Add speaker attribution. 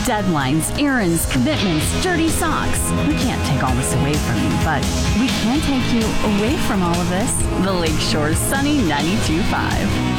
Speaker 1: Deadlines, errands, commitments, dirty socks. We can't take all this away from you, but we can take you away from all of this. The Lakeshore's Sunny 92.5.